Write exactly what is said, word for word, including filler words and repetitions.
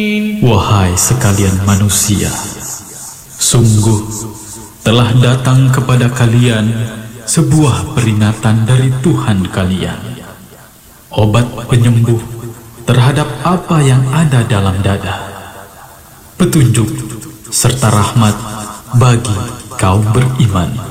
Wahai sekalian manusia, sungguh telah datang kepada kalian sebuah peringatan dari Tuhan kalian, obat penyembuh terhadap apa yang ada dalam dada, petunjuk serta rahmat bagi kaum beriman.